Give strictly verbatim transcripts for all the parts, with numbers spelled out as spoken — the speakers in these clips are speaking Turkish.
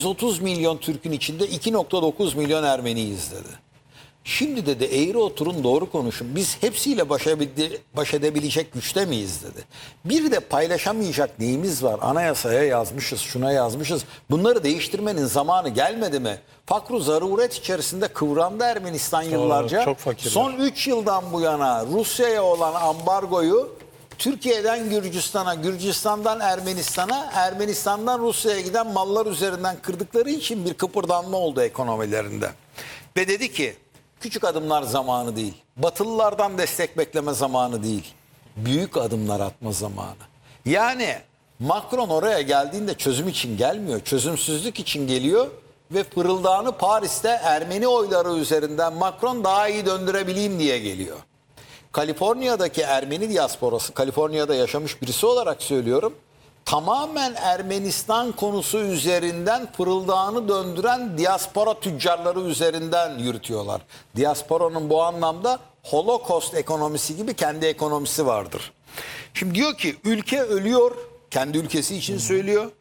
yüz otuz milyon Türk'ün içinde iki nokta dokuz milyon Ermeniyiz dedi. Şimdi dedi eğri oturun doğru konuşun. Biz hepsiyle baş, baş edebilecek güçte miyiz dedi. Bir de paylaşamayacak neyimiz var? Anayasaya yazmışız, şuna yazmışız. Bunları değiştirmenin zamanı gelmedi mi? Fakru zaruret içerisinde kıvrandı Ermenistan yıllarca. Çok fakirler. Son üç yıldan bu yana Rusya'ya olan ambargoyu Türkiye'den Gürcistan'a, Gürcistan'dan Ermenistan'a, Ermenistan'dan Rusya'ya giden mallar üzerinden kırdıkları için bir kıpırdanma oldu ekonomilerinde. Ve dedi ki küçük adımlar zamanı değil, Batılılardan destek bekleme zamanı değil, büyük adımlar atma zamanı. Yani Macron oraya geldiğinde çözüm için gelmiyor, çözümsüzlük için geliyor ve fırıldağını Paris'te Ermeni oyları üzerinden Macron daha iyi döndürebileyim diye geliyor. Kaliforniya'daki Ermeni diasporası, Kaliforniya'da yaşamış birisi olarak söylüyorum, tamamen Ermenistan konusu üzerinden fırıldağını döndüren diaspora tüccarları üzerinden yürütüyorlar. Diasporanın bu anlamda Holocaust ekonomisi gibi kendi ekonomisi vardır. Şimdi diyor ki ülke ölüyor, kendi ülkesi için söylüyor.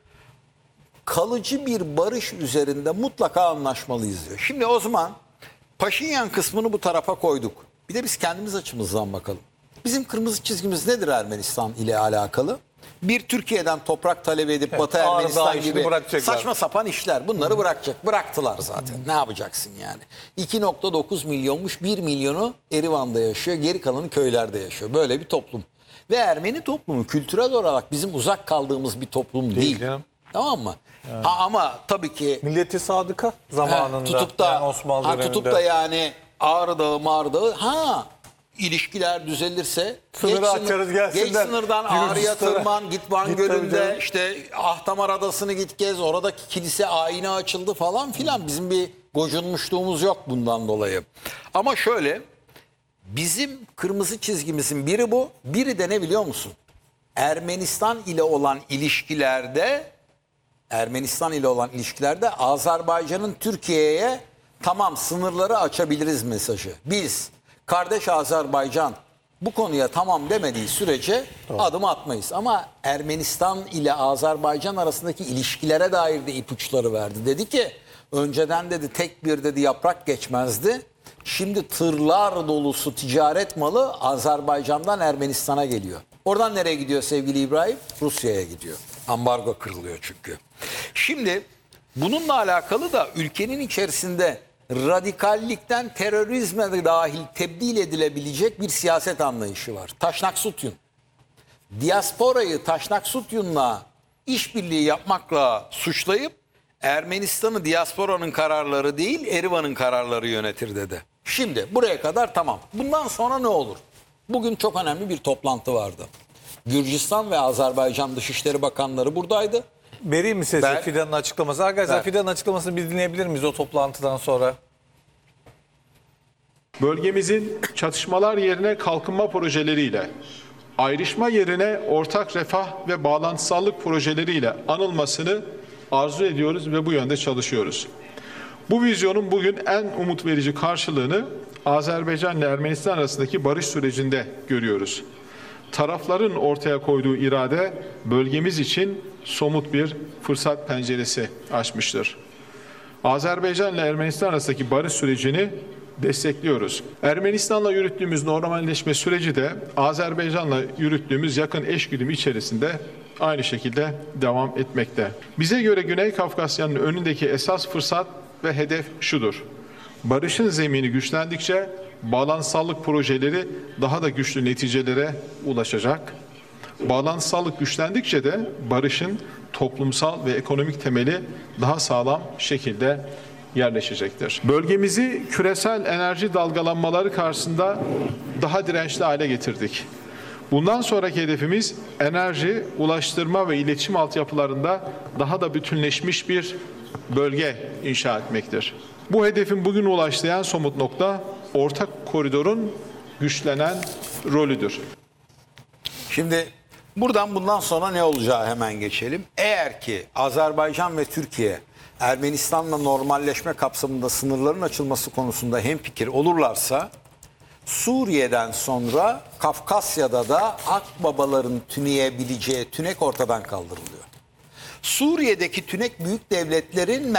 Kalıcı bir barış üzerinde mutlaka anlaşmalıyız diyor. Şimdi o zaman Paşinyan kısmını bu tarafa koyduk. Bir de biz kendimiz açımızdan bakalım. Bizim kırmızı çizgimiz nedir Ermenistan ile alakalı? Bir, Türkiye'den toprak talep edip Evet, Batı Ağrı Ermenistan Dağı işini gibi bırakacaklar. saçma sapan işler. Bunları bırakacak. Bıraktılar zaten. Ne yapacaksın yani? iki nokta dokuz milyonmuş, bir milyonu Erivan'da yaşıyor. Geri kalanı köylerde yaşıyor. Böyle bir toplum. Ve Ermeni toplumu kültürel olarak bizim uzak kaldığımız bir toplum değil. Değil canım. Tamam mı? Ha, ama tabii ki Milleti sadıka zamanında. Ha, tutup da yani Osmanlı ha, döneminde. tutup da yani Ağrı Dağı, Mağrı Dağı, ha ilişkiler düzelirse Sınırı geç, açarız, gelsinler. geç sınırdan Ağrı'ya Gürcistan'a. tırman, git Van Git tabii Gölü'nde, canım. işte Ahtamar Adası'nı git gez, oradaki kilise ayine açıldı falan filan. Bizim bir gocunmuşluğumuz yok bundan dolayı. Ama şöyle, bizim kırmızı çizgimizin biri bu, biri de ne biliyor musun? Ermenistan ile olan ilişkilerde Ermenistan ile olan ilişkilerde Azerbaycan'ın Türkiye'ye tamam sınırları açabiliriz mesajı. Biz kardeş Azerbaycan bu konuya tamam demediği sürece tamam. adım atmayız. Ama Ermenistan ile Azerbaycan arasındaki ilişkilere dair de ipuçları verdi. Dedi ki önceden dedi tek bir dedi yaprak geçmezdi. Şimdi tırlar dolusu ticaret malı Azerbaycan'dan Ermenistan'a geliyor. Oradan nereye gidiyor sevgili İbrahim? Rusya'ya gidiyor. Ambargo kırılıyor çünkü. Şimdi bununla alakalı da ülkenin içerisinde radikallikten terörizme dahil tebdil edilebilecek bir siyaset anlayışı var. Taşnaksutyun. Diasporayı Taşnaksutyun'la işbirliği yapmakla suçlayıp Ermenistan'ı diasporanın kararları değil Erivan'ın kararları yönetir dedi. Şimdi buraya kadar tamam. Bundan sonra ne olur? Bugün çok önemli bir toplantı vardı. Gürcistan ve Azerbaycan Dışişleri Bakanları buradaydı. Vereyim mi size Ben- Fidan'ın açıklaması? Arkadaşlar Ben- Fidan'ın açıklamasını bir dinleyebilir miyiz o toplantıdan sonra? Bölgemizin çatışmalar yerine kalkınma projeleriyle, ayrışma yerine ortak refah ve bağlantısallık projeleriyle anılmasını arzu ediyoruz ve bu yönde çalışıyoruz. Bu vizyonun bugün en umut verici karşılığını Azerbaycan ile Ermenistan arasındaki barış sürecinde görüyoruz. Tarafların ortaya koyduğu irade bölgemiz için somut bir fırsat penceresi açmıştır. Azerbaycan ile Ermenistan arasındaki barış sürecini destekliyoruz. Ermenistan'la yürüttüğümüz normalleşme süreci de Azerbaycan'la yürüttüğümüz yakın eşgüdüm içerisinde aynı şekilde devam etmekte. Bize göre Güney Kafkasya'nın önündeki esas fırsat ve hedef şudur. Barışın zemini güçlendikçe bağlantısallık projeleri daha da güçlü neticelere ulaşacak. Bağlantısallık güçlendikçe de barışın toplumsal ve ekonomik temeli daha sağlam şekilde yerleşecektir. Bölgemizi küresel enerji dalgalanmaları karşısında daha dirençli hale getirdik. Bundan sonraki hedefimiz enerji, ulaştırma ve iletişim altyapılarında daha da bütünleşmiş bir bölge inşa etmektir. Bu hedefin bugün ulaştığı en somut nokta ortak koridorun güçlenen rolüdür. Şimdi buradan bundan sonra ne olacağı hemen geçelim. Eğer ki Azerbaycan ve Türkiye Ermenistan'la normalleşme kapsamında sınırların açılması konusunda hemfikir olurlarsa Suriye'den sonra Kafkasya'da da akbabaların tüneyebileceği tünek ortadan kaldırılıyor. Suriye'deki tünek büyük devletlerin